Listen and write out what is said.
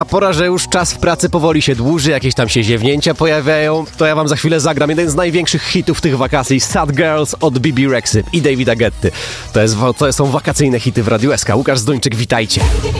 pora, że już czas w pracy powoli się dłuży, jakieś tam się ziewnięcia pojawiają, to ja wam za chwilę zagram jeden z największych hitów tych wakacji, Sad Girls od Bibi Rexy i Davida Getty. To są wakacyjne hity w Radiu SK. Łukasz Zdończyk, witajcie.